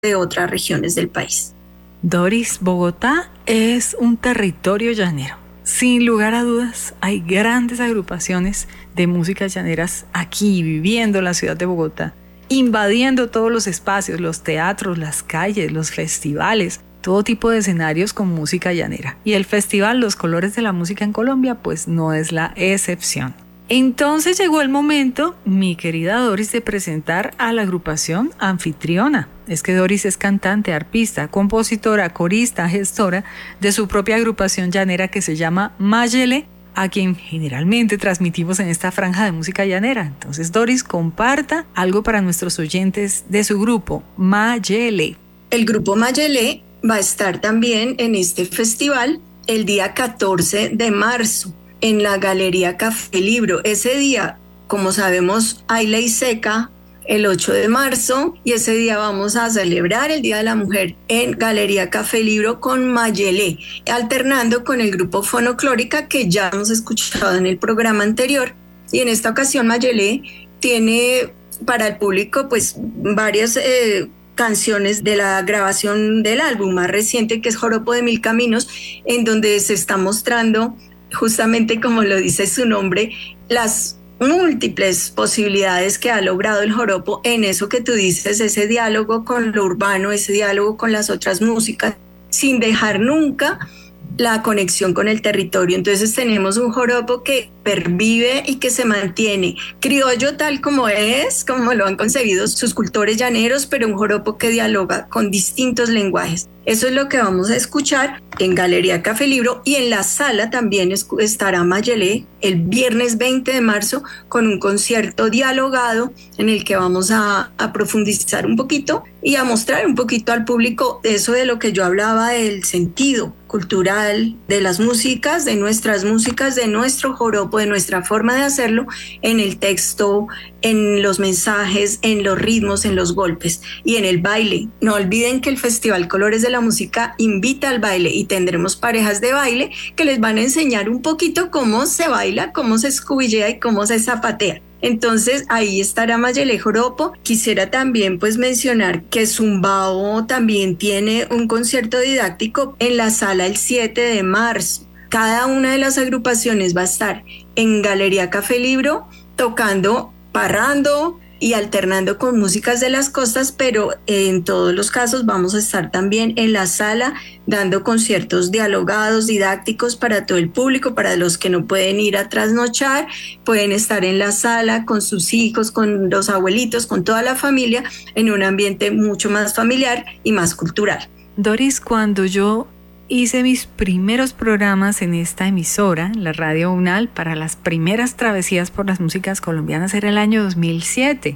de otras regiones del país. Doris, Bogotá es un territorio llanero. Sin lugar a dudas, hay grandes agrupaciones de músicas llaneras aquí, viviendo en la ciudad de Bogotá, invadiendo todos los espacios, los teatros, las calles, los festivales, todo tipo de escenarios con música llanera. Y el festival Los Colores de la Música en Colombia, pues no es la excepción. Entonces llegó el momento, mi querida Doris, de presentar a la agrupación anfitriona. Es que Doris es cantante, arpista, compositora, corista, gestora de su propia agrupación llanera que se llama Mayele, a quien generalmente transmitimos en esta franja de música llanera. Entonces, Doris, comparta algo para nuestros oyentes de su grupo, Mayele. El grupo Mayele va a estar también en este festival el día 14 de marzo. En la Galería Café Libro. Ese día, como sabemos, hay ley seca el 8 de marzo y ese día vamos a celebrar el Día de la Mujer en Galería Café Libro con Mayele, alternando con el grupo Fonoclórica que ya hemos escuchado en el programa anterior. Y en esta ocasión Mayele tiene para el público pues varias canciones de la grabación del álbum más reciente, que es Joropo de Mil Caminos, en donde se está mostrando justamente, como lo dice su nombre, las múltiples posibilidades que ha logrado el joropo en eso que tú dices, ese diálogo con lo urbano, ese diálogo con las otras músicas, sin dejar nunca la conexión con el territorio. Entonces tenemos un joropo que pervive y que se mantiene criollo tal como es, como lo han concebido sus cultores llaneros, pero un joropo que dialoga con distintos lenguajes. Eso es lo que vamos a escuchar en Galería Café Libro, y en la sala también estará Mayele el viernes 20 de marzo con un concierto dialogado en el que vamos a profundizar un poquito y a mostrar un poquito al público eso de lo que yo hablaba, del sentido cultural de las músicas, de nuestras músicas, de nuestro joropo, de nuestra forma de hacerlo en el texto, en los mensajes, en los ritmos, en los golpes y en el baile. No olviden que el Festival Colores de la Música invita al baile y tendremos parejas de baile que les van a enseñar un poquito cómo se baila, cómo se escubillea y cómo se zapatea. Entonces ahí estará Mayele Joropo. Quisiera también pues mencionar que Zumbao también tiene un concierto didáctico en la sala el 7 de marzo. Cada una de las agrupaciones va a estar en Galería Café Libro tocando parrando y alternando con músicas de las costas, pero en todos los casos vamos a estar también en la sala dando conciertos dialogados, didácticos para todo el público. Para los que no pueden ir a trasnochar, pueden estar en la sala con sus hijos, con los abuelitos, con toda la familia, en un ambiente mucho más familiar y más cultural. Doris, cuando yo hice mis primeros programas en esta emisora, en la Radio UNAL, para las primeras travesías por las músicas colombianas, era el año 2007.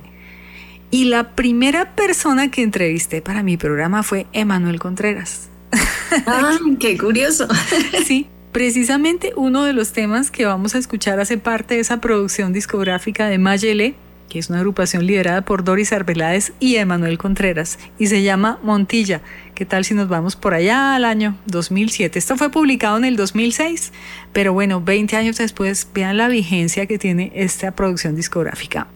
Y la primera persona que entrevisté para mi programa fue Emanuel Contreras. ¡Ah, qué curioso! Sí, precisamente uno de los temas que vamos a escuchar hace parte de esa producción discográfica de Mayele, que es una agrupación liderada por Doris Arbeláez y Emanuel Contreras, y se llama Montilla. ¿Qué tal si nos vamos por allá al año 2007? Esto fue publicado en el 2006, pero bueno, 20 años después, vean la vigencia que tiene esta producción discográfica.